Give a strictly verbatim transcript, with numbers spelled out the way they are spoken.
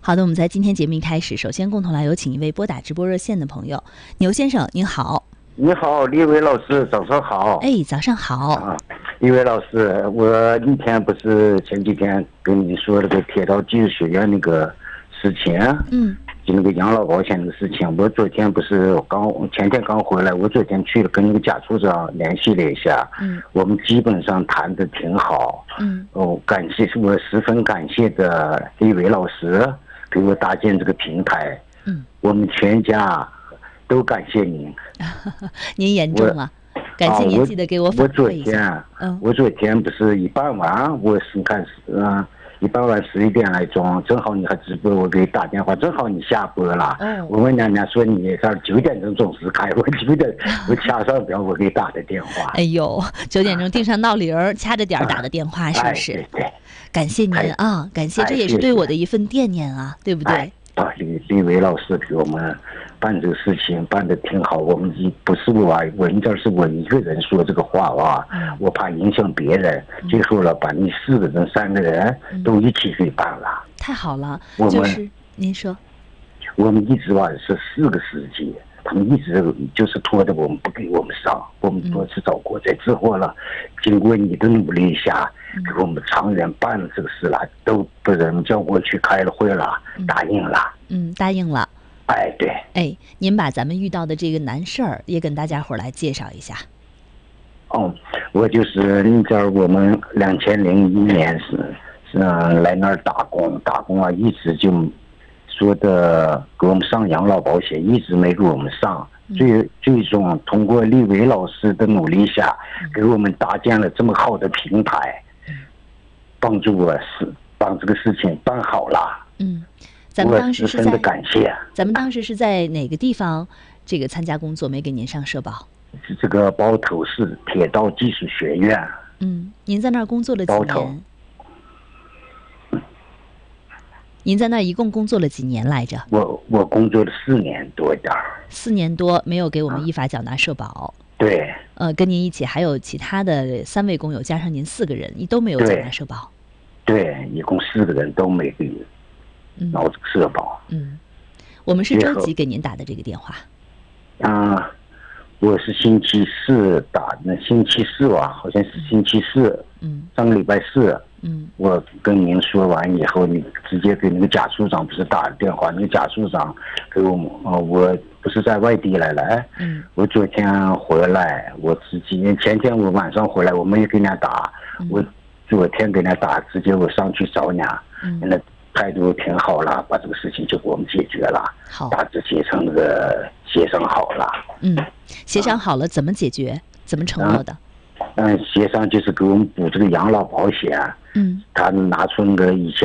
好的，我们在今天节目一开始，首先共同来有请一位拨打直播热线的朋友，牛先生，您好。 你好，李伟老师，早上好。 哎，早上好。 啊，李伟老师，我那天不是前几天跟你说那个铁道技术学院那个事情， 嗯， 就那个养老保险的事情，我昨天不是刚前天刚回来，我昨天去了跟那个贾处长联系了一下， 嗯， 我们基本上谈的挺好， 嗯， 哦，感谢，我十分感谢的李伟老师给我搭建这个平台， 嗯， 我们全家都感谢您。 您言重了，感谢您记得给我反馈一下。 啊、我, 嗯、 我昨天不是一傍晚，我是看嗯、呃，一傍晚十一点来钟，正好你还直播，我给你打电话，正好你下播了。 哦、 我问娘娘说你这九点钟准时开，我九点我掐上表，我给你打的电话。 哎呦，九点钟定上闹铃儿，掐着点儿打的电话，是不是？ 哎、对, 对感谢您啊，感谢，这也是对我的一份惦念啊， 哎、 对不对？ 哎啊，李李伟老师给我们办这个事情办得挺好，我们一不是我我应该是我一个人说这个话啊， 嗯、 我怕影响别人，嗯、最后了把你四个人三个人都一起给办了， 嗯、太好了。 我们、 就是您说， 我们一直吧是四个司机，他们一直就是拖着我们不给我们上，我们多次找过，在之后了，经过你的努力下。给我们常人办了这个事了，都被人叫过去开了会了，答应了。 嗯，答应了。 哎，对。 哎，您把咱们遇到的这个难事儿也跟大家伙来介绍一下。 哦，我就是你知道，我们两千零一年是是来那儿打工，打工啊，一直就说的给我们上养老保险，一直没给我们上。最最终通过李伟老师的努力下，给我们搭建了这么好的平台。帮助我是把这个事情办好了， 嗯，咱们当时是在我十分的感谢。 咱们当时是在哪个地方这个参加工作？没给您上社保？ 是这个包头市铁道技术学院。 嗯，您在那儿工作了几年？您在那儿一共工作了几年来着？ 我我工作了四年多点儿。 四年多没有给我们依法缴纳社保。 啊、对。 呃，跟您一起还有其他的三位工友，加上您四个人，你都没有缴纳社保。 对，一共四个人都没给拿这个社保。 嗯，我们是周几给您打的这个电话？ 啊，我是星期四打的，星期四吧，好像是星期四。 嗯， 上个礼拜四。 嗯， 我跟您说完以后，你直接给那个贾处长不是打了电话？那个贾处长给我们，呃，我不是在外地来了， 嗯， 我昨天回来，我直接前天我晚上回来，我没有给人家打， 嗯、 我昨天给人家打，直接我上去找人家， 嗯， 那态度挺好了，把这个事情就给我们解决了， 好， 大致协商那个协商好了， 嗯，协商好了，怎么解决？怎么承诺的？ 嗯，协商就是给我们补这个养老保险。 嗯， 他拿出那个以前